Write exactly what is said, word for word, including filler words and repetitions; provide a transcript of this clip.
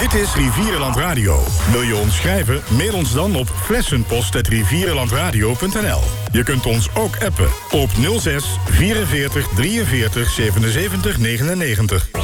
Dit is Rivierenland Radio. Wil je ons schrijven? Mail ons dan op flessenpost at rivierenlandradio punt n l. Je kunt ons ook appen op nul zes vierenveertig drieënveertig zevenenzeventig negenennegentig.